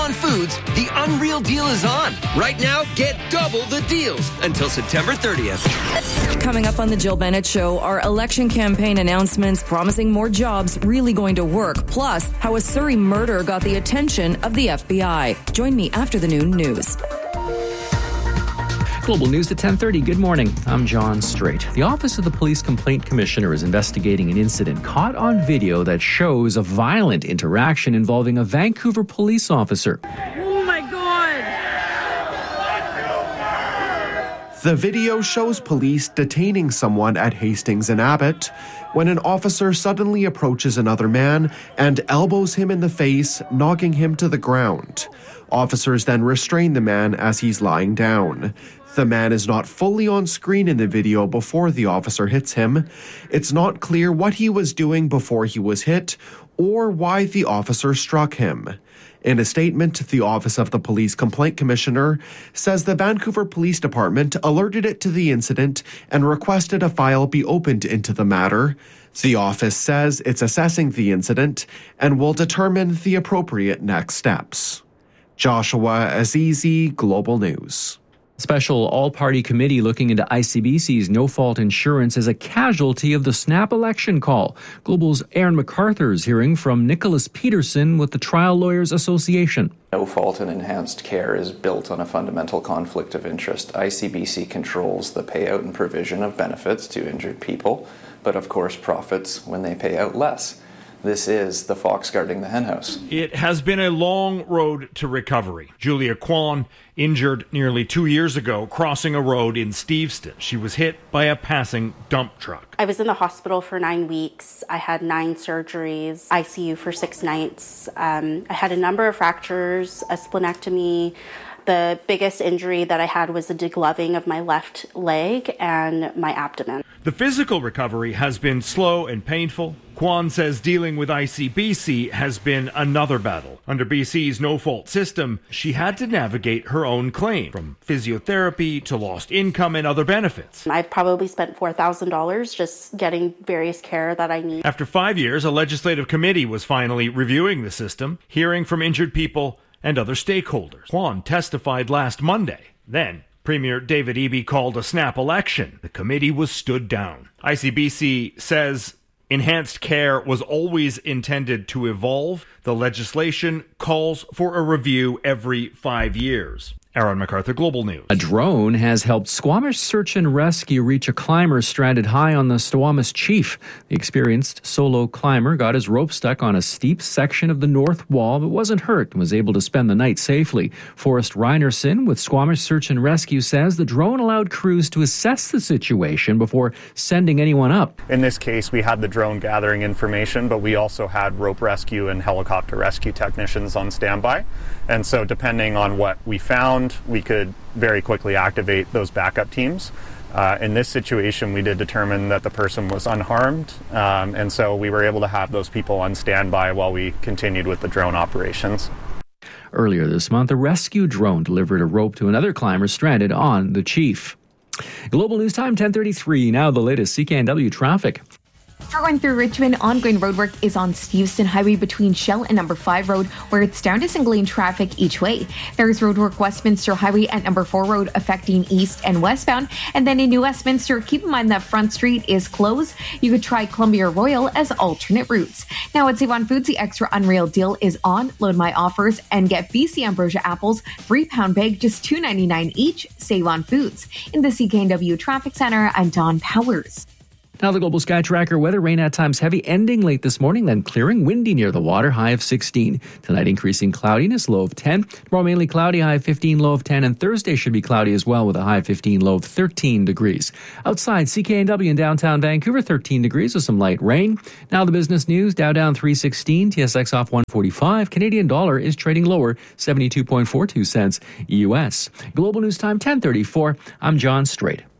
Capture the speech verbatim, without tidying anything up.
Save-On Foods, the Unreal Deal is on. Right now, get double the deals until September thirtieth. Coming up on the Jill Bennett Show, our election campaign announcements promising more jobs really going to work. Plus, how a Surrey murder got the attention of the F B I. Join me after the noon news. Global News at ten thirty. Good morning. I'm John Strait. The Office of the Police Complaint Commissioner is investigating an incident caught on video that shows a violent interaction involving a Vancouver police officer. Oh my God! The video shows police detaining someone at Hastings and Abbott when an officer suddenly approaches another man and elbows him in the face, knocking him to the ground. Officers then restrain the man as he's lying down. The man is not fully on screen in the video before the officer hits him. It's not clear what he was doing before he was hit or why the officer struck him. In a statement, the Office of the Police Complaint Commissioner says the Vancouver Police Department alerted it to the incident and requested a file be opened into the matter. The office says it's assessing the incident and will determine the appropriate next steps. Joshua Azizi, Global News. Special all-party committee looking into I C B C's no-fault insurance as a casualty of the snap election call. Global's Aaron MacArthur is hearing from Nicholas Peterson with the Trial Lawyers Association. No-fault and enhanced care is built on a fundamental conflict of interest. I C B C controls the payout and provision of benefits to injured people, but of course profits when they pay out less. This is the fox guarding the henhouse. It has been a long road to recovery. Julia Kwan, injured nearly two years ago crossing a road in Steveston. She was hit by a passing dump truck. I was in the hospital for nine weeks. I had nine surgeries, I C U for six nights. Um, I had a number of fractures, a splenectomy. The biggest injury that I had was a degloving of my left leg and my abdomen. The physical recovery has been slow and painful. Kwan says dealing with I C B C has been another battle. Under B C's no-fault system, she had to navigate her own claim, from physiotherapy to lost income and other benefits. I've probably spent four thousand dollars just getting various care that I need. After five years, a legislative committee was finally reviewing the system, hearing from injured people and other stakeholders. Kwan testified last Monday. Then, Premier David Eby called a snap election. The committee was stood down. I C B C says enhanced care was always intended to evolve. The legislation calls for a review every five years. Aaron MacArthur, Global News. A drone has helped Squamish Search and Rescue reach a climber stranded high on the Squamish Chief. The experienced solo climber got his rope stuck on a steep section of the north wall but wasn't hurt and was able to spend the night safely. Forrest Reinerson with Squamish Search and Rescue says the drone allowed crews to assess the situation before sending anyone up. In this case, we had the drone gathering information, but we also had rope rescue and helicopter rescue technicians on standby. And so depending on what we found, we could very quickly activate those backup teams. Uh, in this situation, we did determine that the person was unharmed, um, and so we were able to have those people on standby while we continued with the drone operations. Earlier this month, a rescue drone delivered a rope to another climber stranded on the Chief. Global News Time, ten thirty-three. Now the latest C K N W traffic. Going through Richmond, ongoing roadwork is on Steveston Highway between Shell and Number five Road, where it's down to single lane traffic each way. There's roadwork Westminster Highway at Number four Road affecting east and westbound. And then in New Westminster, keep in mind that Front Street is closed. You could try Columbia Royal as alternate routes. Now at Save-On Foods, the extra Unreal deal is on. Load my offers and get B C Ambrosia apples, three pound bag, just two ninety-nine each. Save-On Foods. In the C K N W Traffic Center, I'm Dawn Powers. Now the Global Sky Tracker weather. Rain at times heavy, ending late this morning, then clearing. Windy near the water, high of sixteen. Tonight increasing cloudiness, low of ten. Tomorrow mainly cloudy, high of fifteen, low of ten. And Thursday should be cloudy as well with a high of fifteen, low of thirteen degrees. Outside, C K N W in downtown Vancouver, thirteen degrees with some light rain. Now the business news. Dow down three sixteen, T S X off one forty-five. Canadian dollar is trading lower, seventy-two point four two cents U S. Global News Time, ten thirty-four. I'm John Strait.